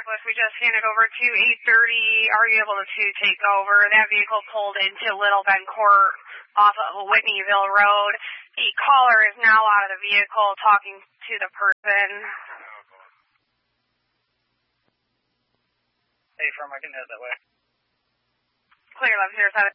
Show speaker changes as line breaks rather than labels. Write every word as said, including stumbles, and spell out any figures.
Douglas. We just handed over to eight thirty. Are you able to take over? That vehicle pulled into Little Bend Court off of Whitneyville Road. The caller is now out of the vehicle talking to the person.
Hey, firm, I can head that way.
Clear eleven zero seven.